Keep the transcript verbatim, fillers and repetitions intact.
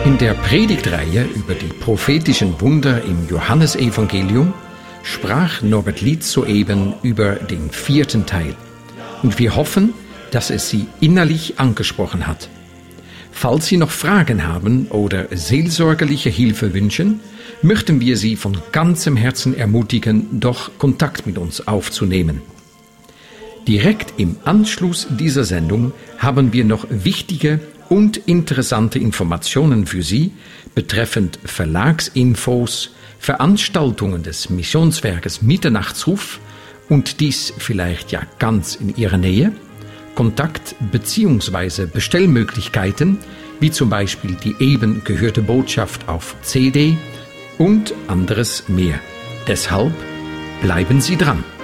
In der Predigtreihe über die prophetischen Wunder im Johannesevangelium sprach Norbert Lietz soeben über den vierten Teil. Und wir hoffen, dass es Sie innerlich angesprochen hat. Falls Sie noch Fragen haben oder seelsorgerliche Hilfe wünschen, möchten wir Sie von ganzem Herzen ermutigen, doch Kontakt mit uns aufzunehmen. Direkt im Anschluss dieser Sendung haben wir noch wichtige und interessante Informationen für Sie betreffend Verlagsinfos, Veranstaltungen des Missionswerkes Mitternachtsruf und dies vielleicht ja ganz in Ihrer Nähe, Kontakt- bzw. Bestellmöglichkeiten, wie zum Beispiel die eben gehörte Botschaft auf C D und anderes mehr. Deshalb bleiben Sie dran.